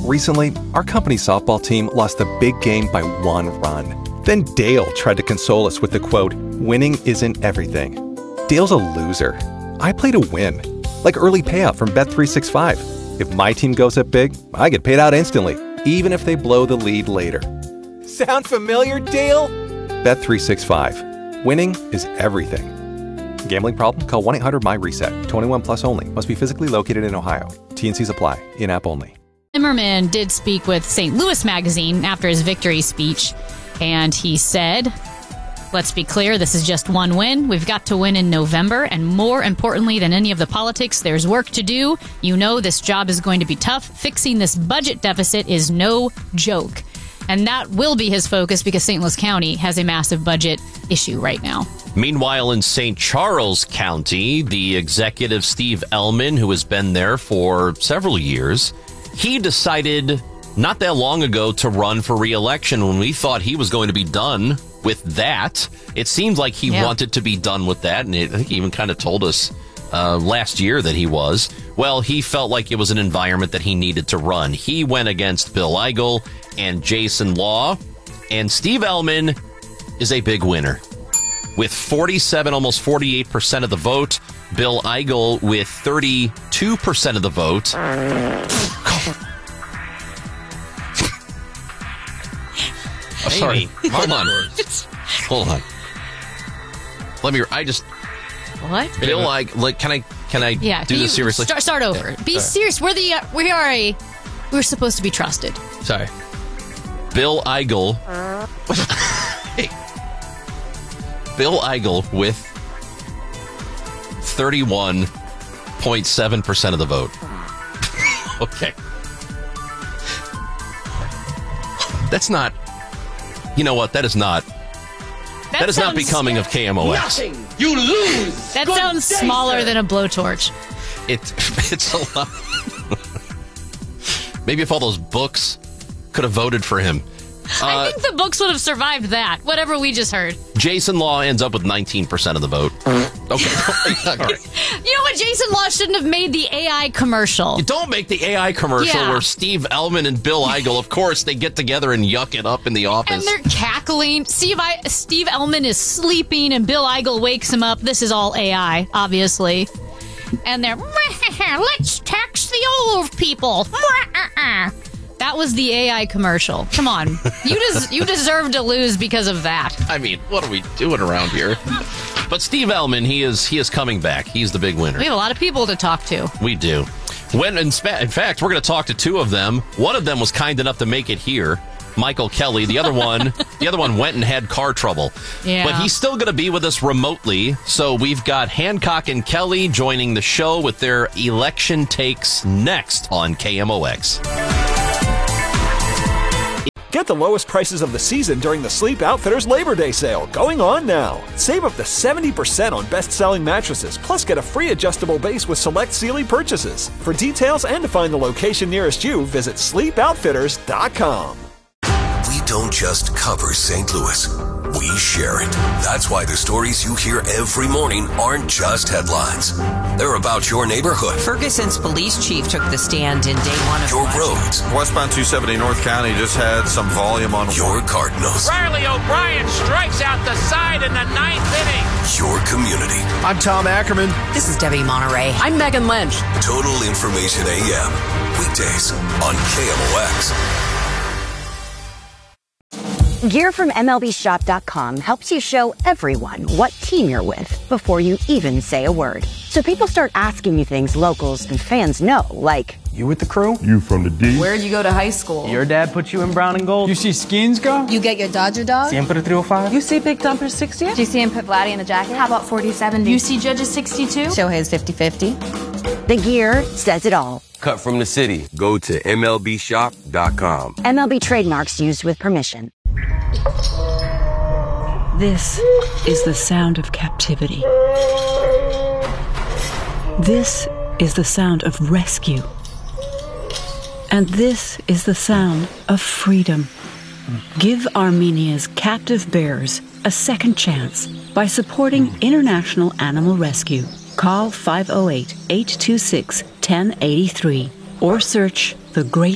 Recently, our company softball team lost a big game by 1 run. Then Dale tried to console us with the quote, "Winning isn't everything." Dale's a loser. I play to win, like early payout from Bet365. If my team goes up big, I get paid out instantly, even if they blow the lead later. Sound familiar, Dale? Bet365. Winning is everything. Gambling problem? Call 1-800-MY-RESET. 21 plus only. Must be physically located in Ohio. T&Cs apply. In-app only. Zimmerman did speak with St. Louis Magazine after his victory speech, and he said, let's be clear, this is just one win. We've got to win in November, and more importantly than any of the politics, there's work to do. You know this job is going to be tough. Fixing this budget deficit is no joke. And that will be his focus because St. Louis County has a massive budget issue right now. Meanwhile, in St. Charles County, the executive Steve Ellman, who has been there for several years, he decided not that long ago to run for re-election when we thought he was going to be done with that. It seemed like he wanted to be done with that, and I think he even kind of told us last year that he was. Well, he felt like it was an environment that he needed to run. He went against Bill Eigel and Jason Law, and Steve Ellman is a big winner. With 47, almost 48% of the vote, Bill Eigel with 32% of the vote. Oh, sorry. Hold on. Hold on. What? Bill Eigel, can I do this seriously? Start over. Be serious. We're supposed to be trusted. Sorry. Bill Eigel. Hey. Bill Eigel with 31.7% of the vote. Okay. That's not. You know what? That is not becoming of KMOX. Nothing. You lose. That sounds smaller than a blowtorch. It's a lot. Maybe if all those books could have voted for him. I think the books would have survived that, whatever we just heard. Jason Law ends up with 19% of the vote. Okay. All right. You know what? Jason Law shouldn't have made the AI commercial. You don't make the AI commercial where Steve Ellman and Bill Eigel, of course, they get together and yuck it up in the office. And they're cackling. Steve Ellman is sleeping and Bill Eigel wakes him up. This is all AI, obviously. And they're, let's tax the old people. That was the AI commercial. Come on. You deserve to lose because of that. I mean, what are we doing around here? But Steve Ellman, he is coming back. He's the big winner. We have a lot of people to talk to. We do. In fact, we're going to talk to two of them. One of them was kind enough to make it here, Michael Kelly. The other one went and had car trouble. Yeah. But he's still going to be with us remotely. So we've got Hancock and Kelly joining the show with their election takes next on KMOX. Get the lowest prices of the season during the Sleep Outfitters Labor Day sale, going on now. Save up to 70% on best-selling mattresses, plus get a free adjustable base with select Sealy purchases. For details and to find the location nearest you, visit sleepoutfitters.com. We don't just cover St. Louis. We share it. That's why the stories you hear every morning aren't just headlines. They're about your neighborhood. Ferguson's police chief took the stand in day one of your roads. Westbound 270 North County just had some volume on your Cardinals. Riley O'Brien strikes out the side in the 9th inning. Your community. I'm Tom Ackerman. This is Debbie Monterey. I'm Megan Lynch. Total Information AM. Weekdays on KMOX. Gear from MLBShop.com helps you show everyone what team you're with before you even say a word. So people start asking you things locals and fans know, like, you with the crew? You from the D? Where'd you go to high school? Your dad put you in brown and gold? You see Skins go? You get your Dodger dog? Siempre 305? You see Big Dumper 60? Do you see him put Vladdy in the jacket? How about 40-70? You see Judges 62? Shohei's 50-50. The gear says it all. Cut from the city. Go to MLBShop.com. MLB trademarks used with permission. This is the sound of captivity. This is the sound of rescue. And this is the sound of freedom. Give Armenia's captive bears a second chance by supporting International Animal Rescue. Call 508-826-1083 or search The Great